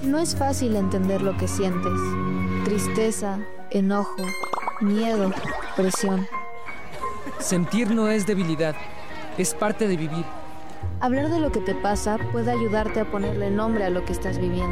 No es fácil entender lo que sientes. Tristeza, enojo, miedo, presión. Sentir no es debilidad, es parte de vivir. Hablar de lo que te pasa puede ayudarte a ponerle nombre a lo que estás viviendo.